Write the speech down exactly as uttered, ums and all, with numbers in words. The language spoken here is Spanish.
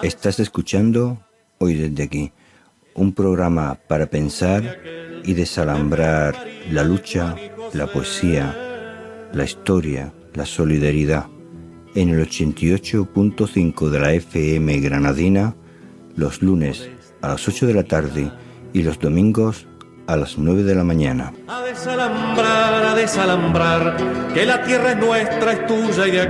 Estás escuchando Hoy desde aquí, un programa para pensar y desalambrar la lucha, la poesía, la historia, la solidaridad. En el ochenta y ocho punto cinco de la F M granadina, los lunes a las ocho de la tarde y los domingos a las nueve de la mañana. A desalambrar, a desalambrar, que la tierra es nuestra, es tuya y de